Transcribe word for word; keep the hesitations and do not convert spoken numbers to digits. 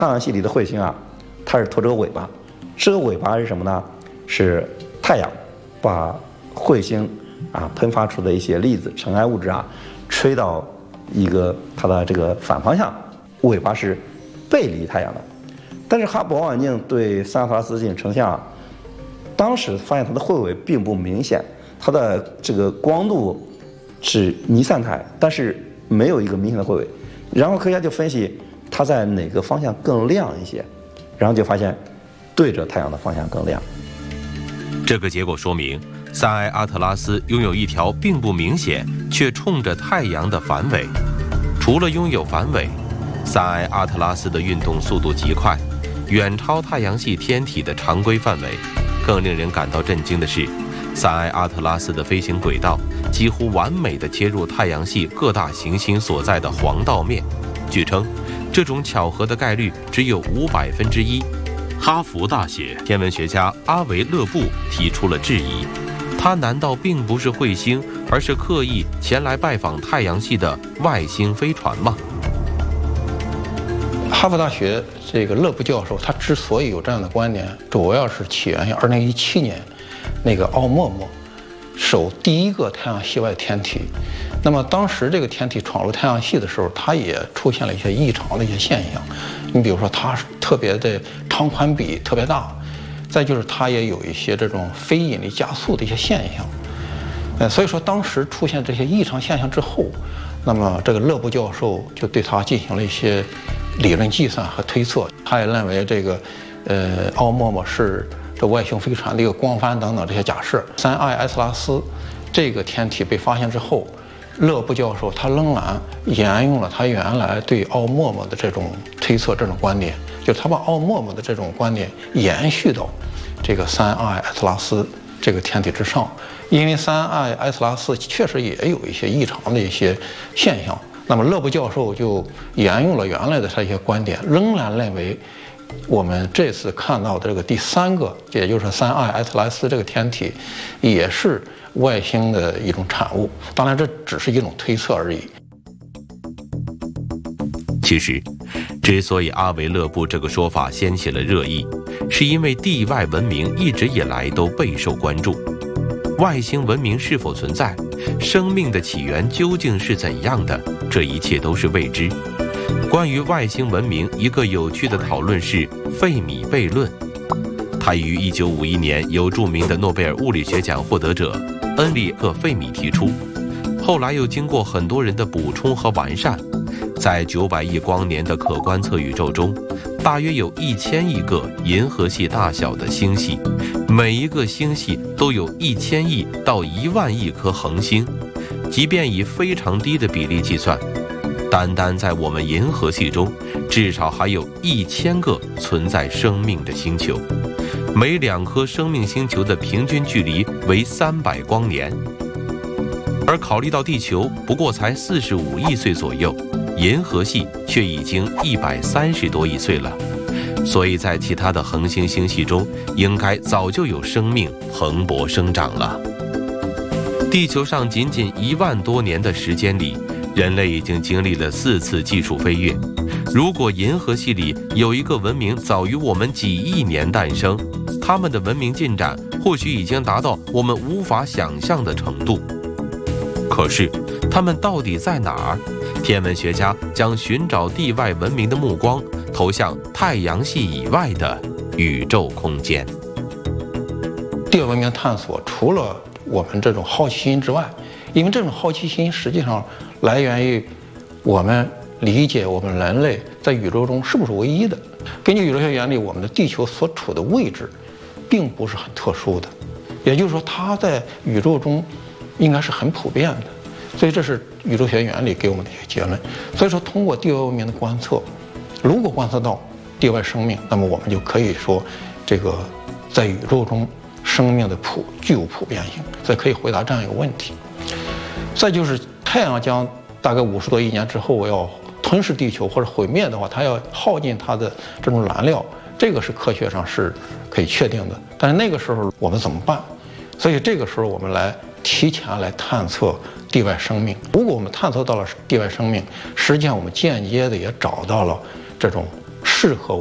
太阳系里的彗星啊，它是拖着个尾巴，这个尾巴是什么呢？是太阳把彗星啊喷发出的一些粒子、尘埃物质啊，吹到一个它的这个反方向，尾巴是背离太阳的。但是哈勃望远镜对三阿特拉斯进行成像啊，当时发现它的彗尾并不明显，它的这个光度是弥散态，但是没有一个明显的彗尾。然后科学家就分析它在哪个方向更亮一些，然后就发现对着太阳的方向更亮。 这个结果说明三 I 阿特拉斯拥有一条并不明显却冲着太阳的反尾。除了拥有反尾，三 I 阿特拉斯的运动速度极快，远超太阳系天体的常规范围。更令人感到震惊的是，三 I 阿特拉斯的飞行轨道几乎完美地切入太阳系各大行星所在的黄道面。据称，这种巧合的概率只有五百分之一。哈佛大学天文学家阿维勒布提出了质疑：它难道并不是彗星，而是刻意前来拜访太阳系的外星飞船吗？ 哈佛大学这个勒布教授，他之所以有这样的观点，主要是起源于二零一七年那个奥陌陌首第一个太阳系外天体。那么当时这个天体闯入太阳系的时候，它也出现了一些异常的一些现象。你比如说，它特别的长宽比特别大，再就是它也有一些这种非引力加速的一些现象。呃，所以说当时出现这些异常现象之后，那么这个勒布教授就对它进行了一些理论计算和推测。他也认为这个，呃，奥陌陌是这外星飞船的一个光帆等等这些假设。三 I 阿特拉斯这个天体被发现之后，勒布教授他仍然沿用了他原来对奥陌陌的这种推测这种观点，就是他把奥陌陌的这种观点延续到这个三 I 阿特拉斯这个天体之上。因为三 I 阿特拉斯确实也有一些异常的一些现象，那么勒布教授就沿用了原来的他一些观点，仍然认为我们这次看到的这个第三个，也就是三 I 阿特拉斯这个天体，也是外星的一种产物。当然，这只是一种推测而已。 其实，之所以阿维勒布这个说法掀起了热议，是因为地外文明一直以来都备受关注。外星文明是否存在？生命的起源究竟是怎样的？这一切都是未知。关于外星文明，一个有趣的讨论是费米悖论。它于一九五一年由著名的诺贝尔物理学奖获得者恩里克·费米提出，后来又经过很多人的补充和完善。在九百亿光年的可观测宇宙中，大约有一千亿个银河系大小的星系，每一个星系都有一千亿到一万亿颗恒星。即便以非常低的比例计算，单单在我们银河系中，至少还有一千个存在生命的星球，每两颗生命星球的平均距离为三百光年。而考虑到地球不过才四十五亿岁左右，银河系却已经一百三十多亿岁了，所以在其他的恒星星系中，应该早就有生命蓬勃生长了。地球上仅仅一万多年的时间里，人类已经经历了四次技术飞跃。如果银河系里有一个文明早于我们几亿年诞生，他们的文明进展或许已经达到我们无法想象的程度。可是，他们到底在哪儿？天文学家将寻找地外文明的目光投向太阳系以外的宇宙空间。 地外文明探索除了我们这种好奇心之外，因为这种好奇心实际上来源于我们理解我们人类在宇宙中是不是唯一的。根据宇宙学原理，我们的地球所处的位置并不是很特殊的，也就是说它在宇宙中应该是很普遍的。所以这是宇宙学原理给我们的一些结论。所以说，通过地外文明的观测，如果观测到地外生命，那么我们就可以说，这个在宇宙中生命的普具有普遍性，所以可以回答这样一个问题。再就是太阳将大概五十多亿年之后要吞噬地球或者毁灭的话，它要耗尽它的这种燃料，这个是科学上是可以确定的。但是那个时候我们怎么办？所以这个时候我们来提前来探测地外生命。如果我们探测到了地外生命，实际上我们间接的也找到了这种适合